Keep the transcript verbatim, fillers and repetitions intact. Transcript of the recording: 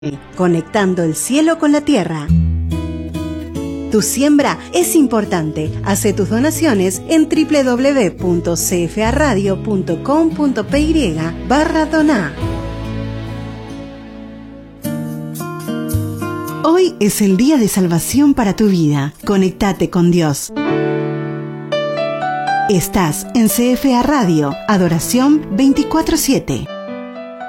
Conectando el cielo con la tierra. Tu siembra es importante. Hace tus donaciones en w w w punto c f a radio punto com punto p y barra donar. Hoy es el día de salvación para tu vida. Conectate con Dios. Estás en C F A Radio, Adoración veinticuatro siete.